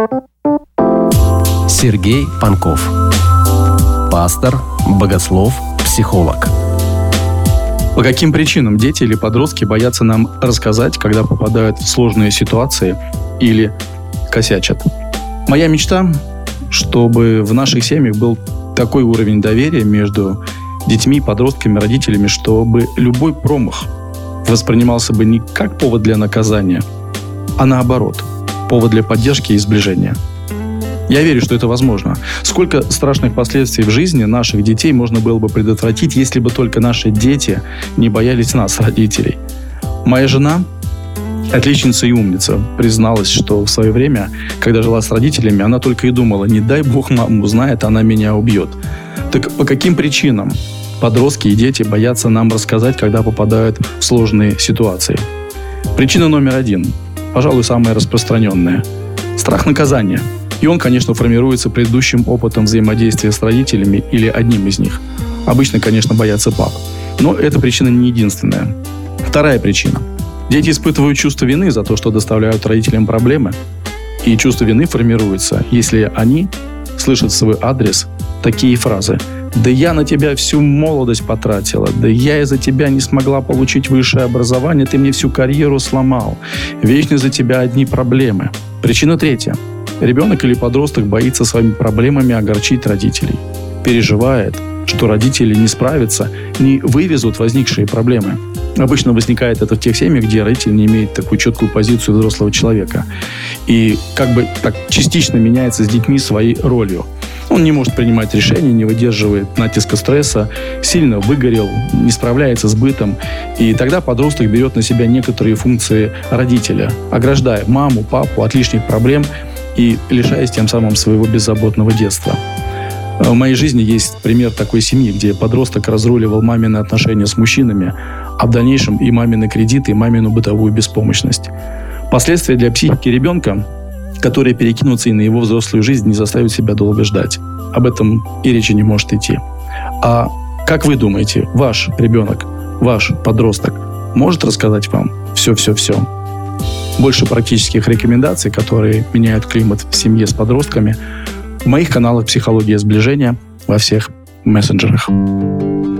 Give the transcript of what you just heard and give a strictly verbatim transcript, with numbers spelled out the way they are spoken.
Сергей Панков. Пастор, богослов, психолог. По каким причинам дети или подростки боятся нам рассказать, когда попадают в сложные ситуации или косячат? Моя мечта, чтобы в наших семьях был такой уровень доверия между детьми, подростками, родителями, чтобы любой промах воспринимался бы не как повод для наказания, а наоборот, повод для поддержки и сближения. Я верю, что это возможно. Сколько страшных последствий в жизни наших детей можно было бы предотвратить, если бы только наши дети не боялись нас, родителей. Моя жена, отличница и умница, призналась, что в свое время, когда жила с родителями, она только и думала: не дай бог мама узнает, она меня убьет. Так по каким причинам подростки и дети боятся нам рассказать, когда попадают в сложные ситуации? Причина номер один, пожалуй, самая распространенная – страх наказания. И он, конечно, формируется предыдущим опытом взаимодействия с родителями или одним из них. Обычно, конечно, боятся пап. Но эта причина не единственная. Вторая причина. Дети испытывают чувство вины за то, что доставляют родителям проблемы. И чувство вины формируется, если они слышат в свой адрес такие фразы: «Да я на тебя всю молодость потратила», «Да я из-за тебя не смогла получить высшее образование, ты мне всю карьеру сломал», «Вечно из-за тебя одни проблемы». Причина третья. Ребенок или подросток боится своими проблемами огорчить родителей. Переживает, что родители не справятся, не вывезут возникшие проблемы. Обычно возникает это в тех семьях, где родитель не имеет такую четкую позицию взрослого человека. И как бы так частично меняется с детьми своей ролью. Он не может принимать решения, не выдерживает натиска стресса, сильно выгорел, не справляется с бытом. И тогда подросток берет на себя некоторые функции родителя, ограждая маму, папу от лишних проблем и лишаясь тем самым своего беззаботного детства. В моей жизни есть пример такой семьи, где подросток разруливал мамины отношения с мужчинами, а в дальнейшем и мамины кредиты, и мамину бытовую беспомощность. Последствия для психики ребенка, которые перекинутся и на его взрослую жизнь, не заставят себя долго ждать. Об этом и речи не может идти. А как вы думаете, ваш ребенок, ваш подросток может рассказать вам все-все-все? Больше практических рекомендаций, которые меняют климат в семье с подростками, в моих каналах «Психология сближения» во всех мессенджерах.